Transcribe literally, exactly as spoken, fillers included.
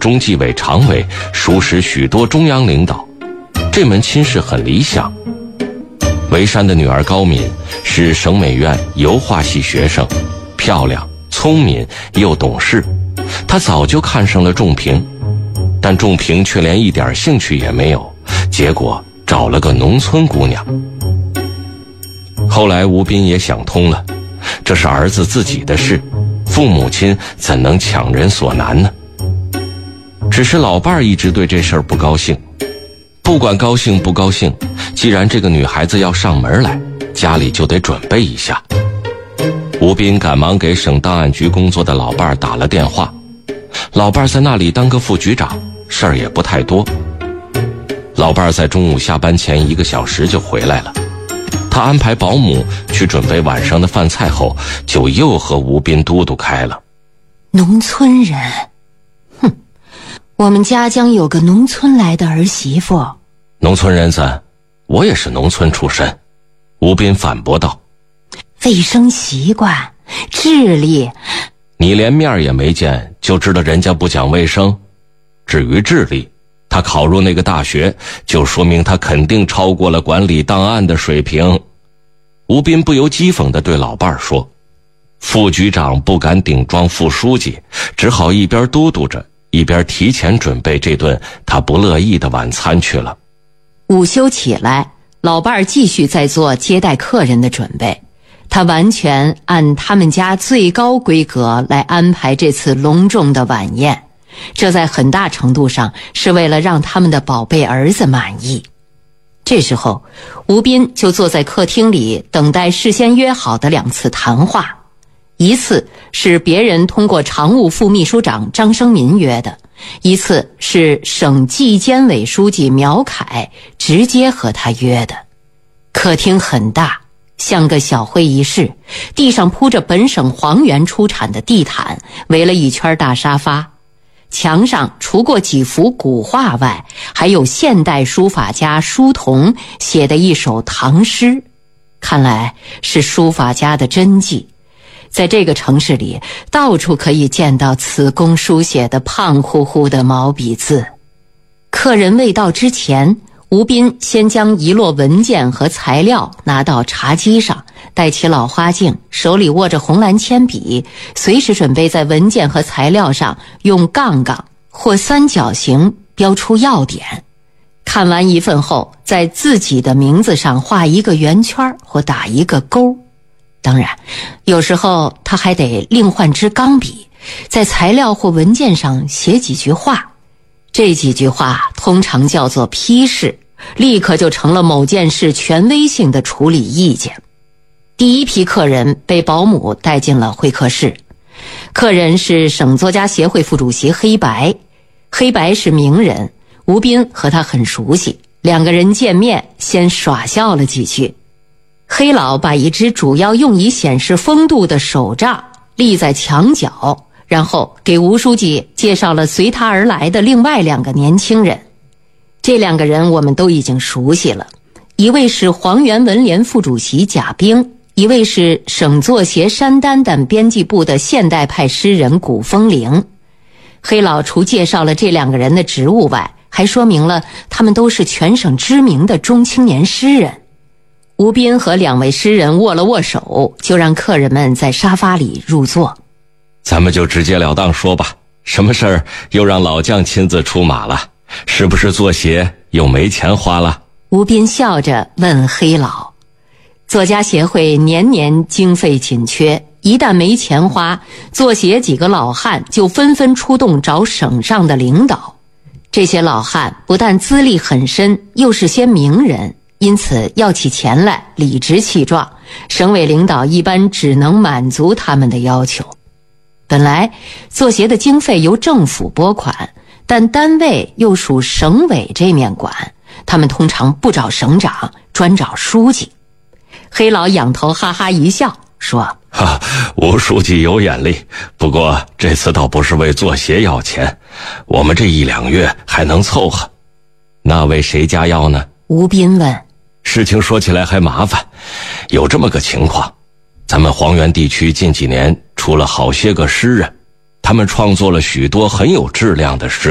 中纪委常委，熟识许多中央领导，这门亲事很理想。韦山的女儿高敏是省美院油画系学生，漂亮、聪明又懂事，她早就看上了仲平，但仲平却连一点兴趣也没有，结果找了个农村姑娘。后来吴斌也想通了，这是儿子自己的事，父母亲怎能强人所难呢？只是老伴儿一直对这事儿不高兴，不管高兴不高兴，既然这个女孩子要上门来，家里就得准备一下。吴斌赶忙给省档案局工作的老伴儿打了电话，老伴儿在那里当个副局长，事儿也不太多。老伴儿在中午下班前一个小时就回来了，他安排保姆去准备晚上的饭菜后，就又和吴斌嘟嘟开了。 农村人，哼，我们家乡有个农村来的儿媳妇。 农村人子，我也是农村出身。吴斌反驳道。 卫生习惯、智力， 你连面也没见就知道人家不讲卫生？至于智力，他考入那个大学，就说明他肯定超过了管理档案的水平。吴斌不由讥讽地对老伴儿说。副局长不敢顶撞副书记，只好一边嘟嘟着，一边提前准备这顿他不乐意的晚餐去了。 午休起来，老伴儿继续在做接待客人的准备，他完全按他们家最高规格来安排这次隆重的晚宴，这在很大程度上是为了让他们的宝贝儿子满意。这时候，吴斌就坐在客厅里等待事先约好的两次谈话，一次是别人通过常务副秘书长张生民约的，一次是省纪监委书记苗凯直接和他约的。客厅很大，像个小会议室，地上铺着本省黄原出产的地毯，围了一圈大沙发。墙上除过几幅古画外，还有现代书法家舒同写的一首唐诗，看来是书法家的真迹。在这个城市里，到处可以见到此公书写的胖乎乎的毛笔字。客人未到之前，吴斌先将一摞文件和材料拿到茶几上，戴起老花镜，手里握着红蓝铅笔，随时准备在文件和材料上用杠杠或三角形标出要点。看完一份后，在自己的名字上画一个圆圈或打一个勾。当然，有时候他还得另换支钢笔，在材料或文件上写几句话。这几句话通常叫做批示，立刻就成了某件事权威性的处理意见。第一批客人被保姆带进了会客室，客人是省作家协会副主席黑白。黑白是名人，吴斌和他很熟悉，两个人见面先耍笑了几句。黑老把一只主要用以显示风度的手杖立在墙角，然后给吴书记介绍了随他而来的另外两个年轻人。这两个人我们都已经熟悉了，一位是黄原文联副主席贾冰，一位是省作协山丹丹编辑部的现代派诗人古风铃。黑老除介绍了这两个人的职务外，还说明了他们都是全省知名的中青年诗人。吴斌和两位诗人握了握手，就让客人们在沙发里入座。 咱们就直截了当说吧，什么事儿又让老将亲自出马了？是不是作协又没钱花了？ 吴斌笑着问黑老。作家协会年年经费紧缺，一旦没钱花，作协几个老汉就纷纷出动找省上的领导。这些老汉不但资历很深，又是些名人，因此要起钱来理直气壮，省委领导一般只能满足他们的要求。本来作协的经费由政府拨款，但单位又属省委这面管，他们通常不找省长，专找书记。黑老仰头哈哈一笑说， 哈，吴书记有眼力，不过这次倒不是为作协要钱，我们这一两月还能凑合。那为谁家要呢？ 吴斌问。 事情说起来还麻烦，有这么个情况，咱们黄原地区近几年出了好些个诗人，他们创作了许多很有质量的诗